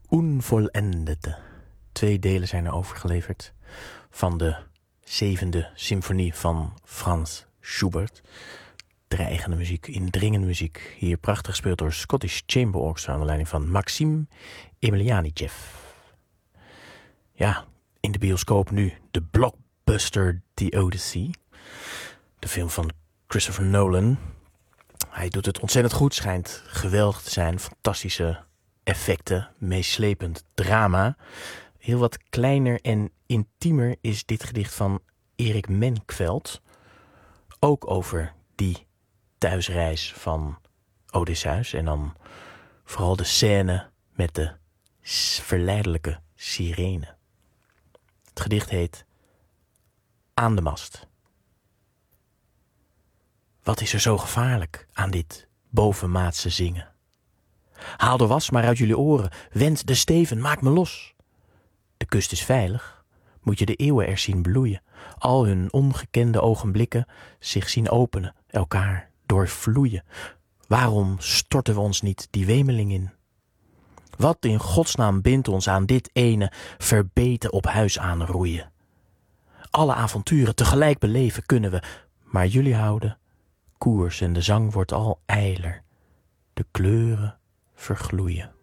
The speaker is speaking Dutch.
Unvollendete. 2 delen zijn er overgeleverd van de 7e symfonie van Franz Schubert. Dreigende muziek, indringende muziek. Hier prachtig gespeeld door Scottish Chamber Orchestra onder leiding van Maxim Emelianitjev. Ja, in de bioscoop nu de blockbuster The Odyssey. De film van Christopher Nolan. Hij doet het ontzettend goed, schijnt geweldig te zijn. Fantastische effecten, meeslepend drama. Heel wat kleiner en intiemer is dit gedicht van Erik Menkveld. Ook over die thuisreis van Odysseus. En dan vooral de scène met de verleidelijke sirene. Het gedicht heet Aan de mast. Wat is er zo gevaarlijk aan dit bovenmaatse zingen? Haal de was maar uit jullie oren, wend de steven, maak me los. De kust is veilig, moet je de eeuwen er zien bloeien. Al hun ongekende ogenblikken zich zien openen, elkaar doorvloeien. Waarom storten we ons niet die wemeling in? Wat in godsnaam bindt ons aan dit ene verbeten op huis aanroeien? Alle avonturen tegelijk beleven kunnen we, maar jullie houden koers en de zang wordt al ijler. De kleuren vergloeien.